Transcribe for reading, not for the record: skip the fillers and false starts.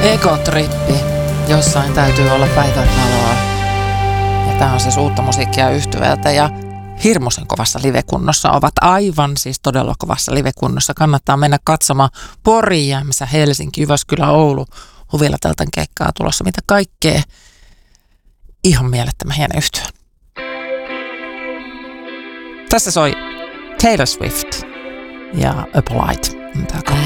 Egotrippi. Jossain täytyy olla päivänvaloa. Ja tää on siis uutta musiikkia yhtyvältä ja hirmuisen kovassa livekunnossa ovat aivan siis todella kovassa livekunnossa. Kannattaa mennä katsomaan Pori, Jämsä, Helsinki, Jyväskylä, Oulu, Huvilateltan keikkaa tulossa. Mitä kaikkea. Ihan mielettömän hieno yhtyä. Tässä soi Taylor Swift ja Appolite. Tää